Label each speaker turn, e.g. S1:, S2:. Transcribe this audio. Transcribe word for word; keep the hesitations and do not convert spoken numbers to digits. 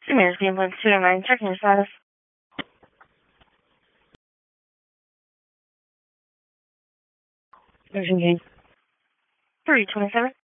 S1: American Ambulance two oh nine, checking your status. Ocean Gate. three twenty-seven.